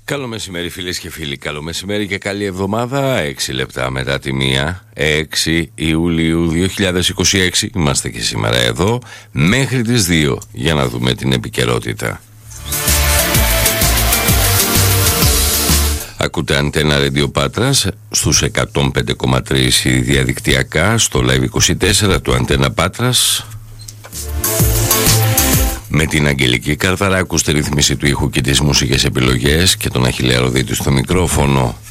Καλό μεσημέρι φίλες και φίλοι, καλό μεσημέρι και καλή εβδομάδα. 6 λεπτά μετά τη 1, 6 Ιουλίου 2026. Είμαστε και σήμερα εδώ μέχρι τις 2 για να δούμε την επικαιρότητα. Ακούτε Αντένα Radio Πάτρας στους 105,3 διαδικτυακά, στο Live 24 του Αντένα Πάτρας. Με την Αγγελική Καρδαράκου στη ρύθμιση του ήχου και τις μουσικές επιλογές και τον Αχιλλέα Ροδίτη στο μικρόφωνο.